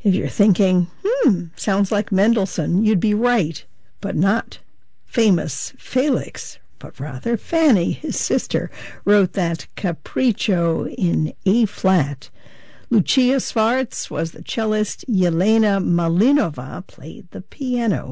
If you're thinking, sounds like Mendelssohn, you'd be right, but not famous Felix, but rather Fanny, his sister, wrote that Capriccio in A flat. Lucia Schwartz was the cellist. Yelena Malinova played the piano.